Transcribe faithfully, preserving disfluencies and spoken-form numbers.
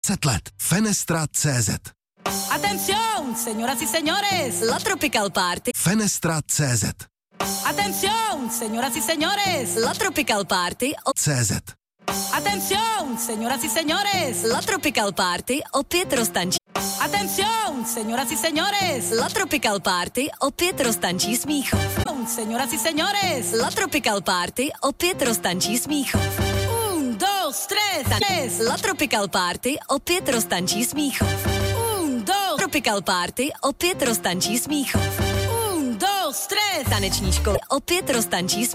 dvacet let. Fenestra tečka cé zet. Atención, señoras y señores, la Tropical Party. Fenestra tečka cé zet. Atención, señoras y señores, la Tropical Party. cé zet. Atención, señoras y señores, la Tropical Party opět roztančí. Atención, señoras y señores, la Tropical Party opět roztančí Smíchov. Señoras y señores, la Tropical Party opět roztančí Smíchov. Un, dos, tres, la Tropical Party opět roztančí Smíchov. Un, dos, Tropical Party opět roztančí Smíchov. Un, dos, tres, taneční školy opět roztančí Smíchov.